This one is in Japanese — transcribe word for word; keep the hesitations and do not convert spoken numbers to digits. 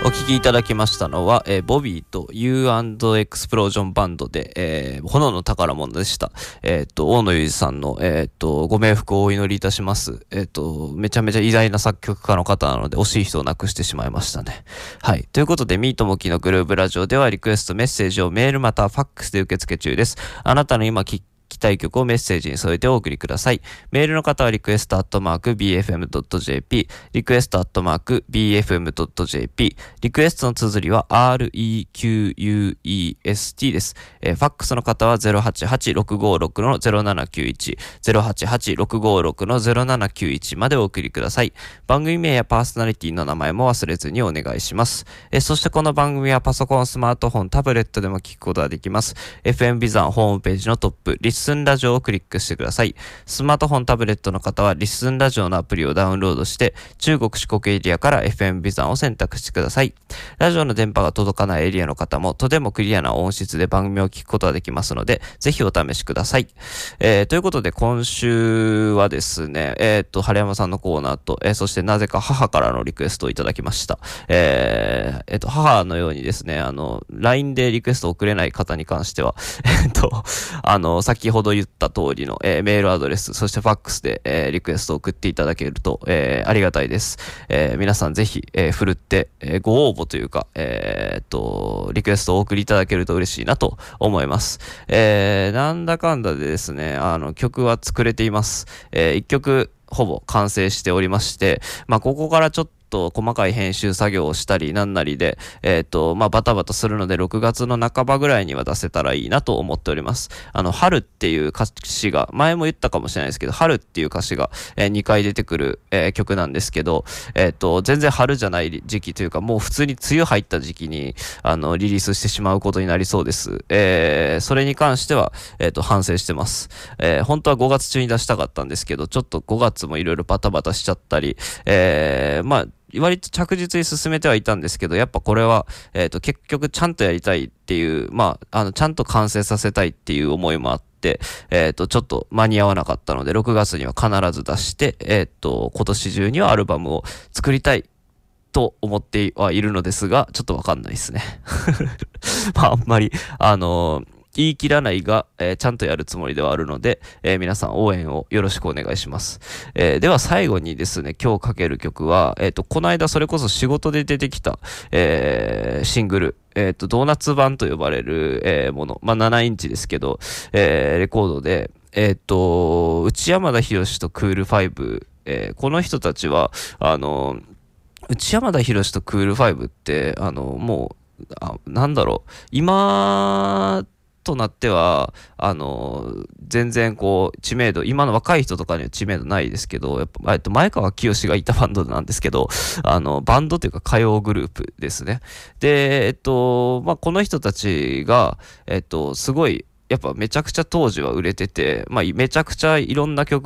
お聴きいただきましたのは、えー、ボビーと ユーアンドエクスプロージョンバンドで、えー、炎の宝物でした。えっと、大野裕二さんの、えっと、ご冥福をお祈りいたします。えっと、めちゃめちゃ偉大な作曲家の方なので、惜しい人を亡くしてしまいましたね。はい。ということで、ミートモキのグルーブラジオでは、リクエスト、メッセージをメールまたはファックスで受付中です。あなたの今聞き聞きたい曲をメッセージに添えてお送りください。メールの方はリクエストアットマーク ビーエフエムドットジェーピー、リクエストアットマーク ビーエフエムドットジェーピー、リクエストの綴りは アールイーキューユーイーエスティー です。えー、ファックスの方は ゼロはちはちろくごろくのゼロななきゅういち、ゼロはちはちろくごろくのゼロななきゅういちまでお送りください。番組名やパーソナリティの名前も忘れずにお願いします。えー、そしてこの番組はパソコン、スマートフォン、タブレットでも聞くことができます。エフエム ビザンホームページのトップ、リッスンラジオをクリックしてください。スマートフォン、タブレットの方はリッスンラジオのアプリをダウンロードして中国四国エリアから エフエム ビザンを選択してください。ラジオの電波が届かないエリアの方もとてもクリアな音質で番組を聞くことができますので、ぜひお試しください。えー、ということで今週はですね、えー、っと、晴山さんのコーナーと、えー、そしてなぜか母からのリクエストをいただきました。えー、えー、っと、母のようにですね、あの、ライン でリクエストを送れない方に関しては、えー、っと、あの、先ほど言った通りの、えー、メールアドレス、そしてファックスで、えー、リクエストを送っていただけると、えー、ありがたいです。えー、皆さんぜひ、えー、振るって、えー、ご応募というか、えー、っと、リクエストをお送りいただけると嬉しいなと思います。えー、なんだかんだでですね、あの、曲は作れています。えー、一曲、ほぼ完成しておりまして、まあ、ここからちょっとと細かい編集作業をしたりなんなりで、えっと、まあ、バタバタするのでろくがつの半ばぐらいには出せたらいいなと思っております。あの、春っていう歌詞が、前も言ったかもしれないですけど、春っていう歌詞が、えー、にかい出てくる、えー、曲なんですけど、えっと、全然春じゃない時期というか、もう普通に梅雨入った時期に、あの、リリースしてしまうことになりそうです。えー、それに関しては、えっと、反省してます。えー、本当はごがつ中に出したかったんですけど、ちょっとごがつもいろいろバタバタしちゃったり、えー、まあ、割と着実に進めてはいたんですけど、やっぱこれは、えっと、結局ちゃんとやりたいっていう、まあ、あの、ちゃんと完成させたいっていう思いもあって、えっと、ちょっと間に合わなかったので、ろくがつには必ず出して、えっと、今年中にはアルバムを作りたいと思ってはいるのですが、ちょっとわかんないですね。まあ、あんまり、あのー、言い切らないが、えー、ちゃんとやるつもりではあるので、えー、皆さん応援をよろしくお願いします。えー、では最後にですね、今日かける曲は、えっと、この間それこそ仕事で出てきた、えー、シングル、えっと、ドーナツ版と呼ばれる、えー、もの、まあ、ななインチですけど、えー、レコードで、えっと、内山田博とクールファイブ、えー、この人たちは、あの、内山田博とクールファイブって、あの、もう、あ、なんだろう、今、となっては、あの、全然こう、知名度、今の若い人とかには知名度ないですけど、やっぱ、えっと、前川清がいたバンドなんですけど、あの、バンドというか歌謡グループですね。で、えっと、まあ、この人たちが、えっと、すごい、やっぱめちゃくちゃ当時は売れてて、まあ、めちゃくちゃいろんな曲